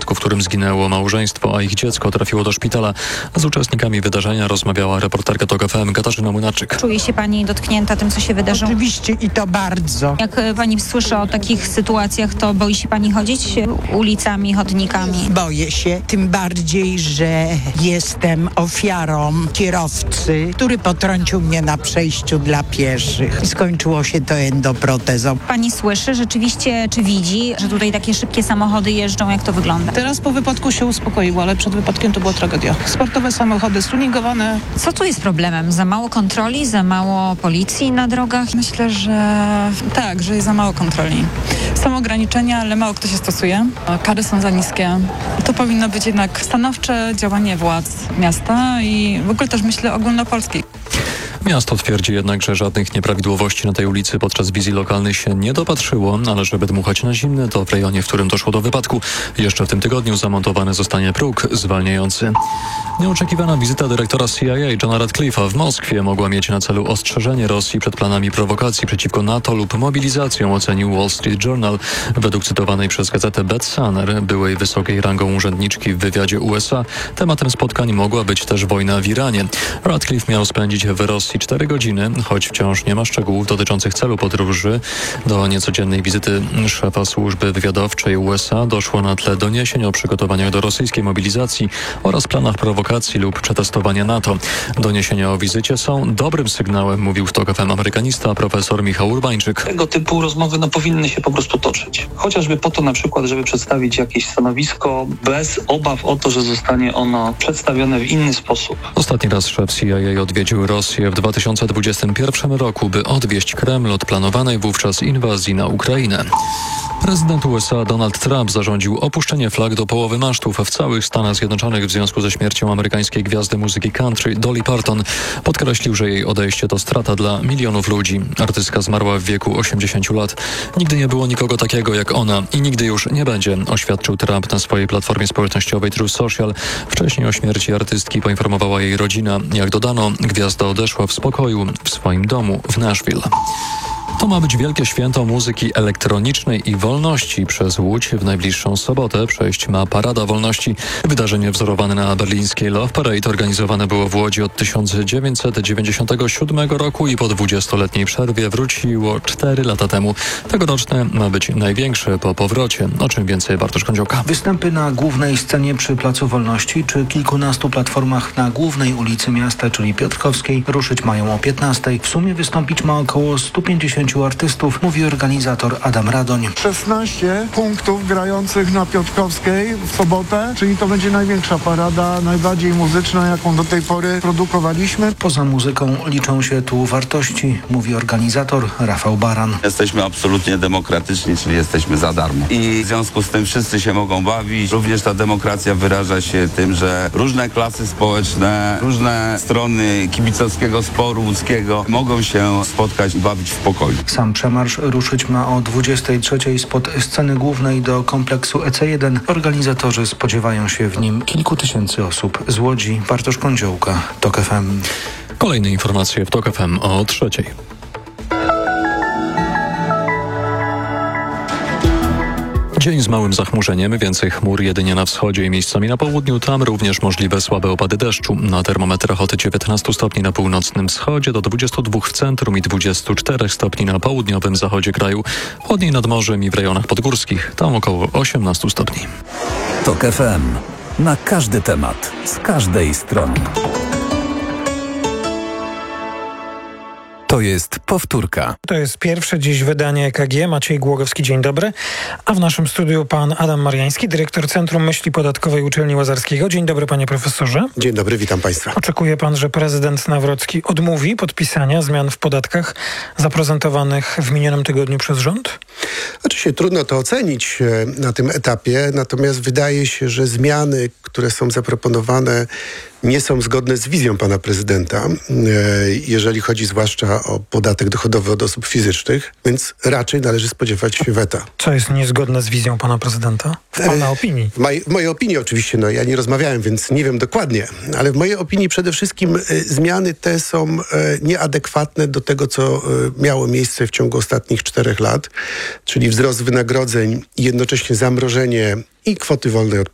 wypadku, w którym zginęło małżeństwo, a ich dziecko trafiło do szpitala. Z uczestnikami wydarzenia rozmawiała reporterka TOK FM Katarzyna Młynarczyk. Czuje się pani dotknięta tym, co się wydarzyło? Oczywiście i to bardzo. Jak pani słyszy o takich sytuacjach, to boi się pani chodzić ulicami, chodnikami? Boję się, tym bardziej, że jestem ofiarą kierowcy, który potrącił mnie na przejściu dla pieszych. I skończyło się to endoprotezą. Pani słyszy rzeczywiście, czy widzi, że tutaj takie szybkie samochody jeżdżą? Jak to wygląda? Teraz po wypadku się uspokoiło, ale przed wypadkiem to była tragedia. Sportowe samochody, stuningowane. Co tu jest problemem? Za mało kontroli? Za mało policji na drogach? Myślę, że tak, że jest za mało kontroli. Są ograniczenia, ale mało kto się stosuje. Kary są za niskie. To powinno być jednak stanowcze działanie władz miasta i w ogóle też myślę ogólnopolskiej. Miasto twierdzi jednak, że żadnych nieprawidłowości na tej ulicy podczas wizji lokalnych się nie dopatrzyło, ale żeby dmuchać na zimne, to w rejonie, w którym doszło do wypadku, jeszcze w tym tygodniu zamontowany zostanie próg zwalniający. Nieoczekiwana wizyta dyrektora CIA Johna Ratcliffe'a w Moskwie mogła mieć na celu ostrzeżenie Rosji przed planami prowokacji przeciwko NATO lub mobilizacją, ocenił Wall Street Journal. Według cytowanej przez gazetę Beth Sanner, byłej wysokiej rangą urzędniczki w wywiadzie USA, tematem spotkań mogła być też wojna w Iranie. Ratcliffe miał spędzić w Rosji 4 godziny, choć wciąż nie ma szczegółów dotyczących celu podróży. Do niecodziennej wizyty szefa służby wywiadowczej USA doszło na tle doniesień o przygotowaniach do rosyjskiej mobilizacji oraz planach prowokacji lub przetestowania NATO. Doniesienia o wizycie są dobrym sygnałem, mówił w TOK FM amerykanista profesor Michał Urbańczyk. Tego typu rozmowy powinny się po prostu toczyć. Chociażby po to na przykład, żeby przedstawić jakieś stanowisko bez obaw o to, że zostanie ono przedstawione w inny sposób. Ostatni raz szef CIA odwiedził Rosję w 2021 roku, by odwieść Kreml od planowanej wówczas inwazji na Ukrainę. Prezydent USA Donald Trump zarządził opuszczenie flag do połowy masztów w całych Stanach Zjednoczonych w związku ze śmiercią amerykańskiej gwiazdy muzyki country Dolly Parton. Podkreślił, że jej odejście to strata dla milionów ludzi. Artystka zmarła w wieku 80 lat. Nigdy nie było nikogo takiego jak ona i nigdy już nie będzie, oświadczył Trump na swojej platformie społecznościowej Truth Social. Wcześniej o śmierci artystki poinformowała jej rodzina. Jak dodano, gwiazda odeszła w spokoju w swoim domu w Nashville. To ma być wielkie święto muzyki elektronicznej i wolności. Przez Łódź w najbliższą sobotę przejść ma Parada Wolności. Wydarzenie wzorowane na berlińskiej Love Parade organizowane było w Łodzi od 1997 roku i po 20-letniej przerwie wróciło 4 lata temu. Tegoroczne ma być największe po powrocie. O czym więcej Bartosz Kądziołka. Występy na głównej scenie przy Placu Wolności czy kilkunastu platformach na głównej ulicy miasta, czyli Piotrkowskiej, ruszyć mają o 15. W sumie wystąpić ma około 150 artystów, mówi organizator Adam Radoń. 16 punktów grających na Piotrkowskiej w sobotę, czyli to będzie największa parada, najbardziej muzyczna, jaką do tej pory produkowaliśmy. Poza muzyką liczą się tu wartości, mówi organizator Rafał Baran. Jesteśmy absolutnie demokratyczni, czyli jesteśmy za darmo. I w związku z tym wszyscy się mogą bawić. Również ta demokracja wyraża się tym, że różne klasy społeczne, różne strony kibicowskiego sporu łódzkiego mogą się spotkać i bawić w pokoju. Sam przemarsz ruszyć ma o 23:00 spod sceny głównej do kompleksu EC1. Organizatorzy spodziewają się w nim kilku tysięcy osób. Z Łodzi Bartosz Kądziołka, TOK FM. Kolejne informacje w TOK FM o 3:00. Dzień z małym zachmurzeniem, więcej chmur jedynie na wschodzie i miejscami na południu. Tam również możliwe słabe opady deszczu. Na termometrach od 19 stopni na północnym wschodzie do 22 w centrum i 24 stopni na południowym zachodzie kraju. Chłodniej nad morzem i w rejonach podgórskich. Tam około 18 stopni. TOK FM. Na każdy temat. Z każdej strony. To jest powtórka. To jest pierwsze dziś wydanie EKG. Maciej Głogowski, dzień dobry. A w naszym studiu pan Adam Mariański, dyrektor Centrum Myśli Podatkowej Uczelni Łazarskiego. Dzień dobry, panie profesorze. Dzień dobry, witam państwa. Oczekuje pan, że prezydent Nawrocki odmówi podpisania zmian w podatkach zaprezentowanych w minionym tygodniu przez rząd? Oczywiście trudno to ocenić na tym etapie, natomiast wydaje się, że zmiany, które są zaproponowane, nie są zgodne z wizją pana prezydenta, jeżeli chodzi zwłaszcza o podatek dochodowy od osób fizycznych, więc raczej należy spodziewać się weta. Co jest niezgodne z wizją pana prezydenta? W pana opinii? W mojej opinii oczywiście, ja nie rozmawiałem, więc nie wiem dokładnie, ale w mojej opinii przede wszystkim zmiany te są nieadekwatne do tego, co miało miejsce w ciągu ostatnich 4 lat, czyli wzrost wynagrodzeń i jednocześnie zamrożenie i kwoty wolnej od